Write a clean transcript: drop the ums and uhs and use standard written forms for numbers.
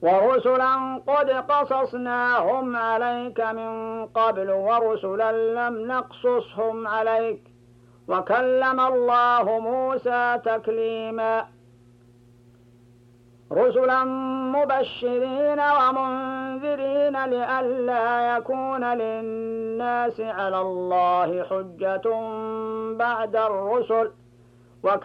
ورسلا قد قصصناهم عليك من قبل ورسلا لم نقصصهم عليك وكلم الله موسى تكليما رسلا مبشرين ومنذرين لئلا يكون للناس على الله حجة بعد الرسل